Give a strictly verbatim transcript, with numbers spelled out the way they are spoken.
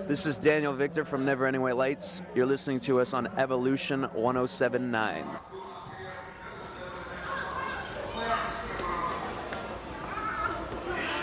This is Daniel Victor from Never Ending White Lights. You're listening to us on Evolution one oh seven point nine.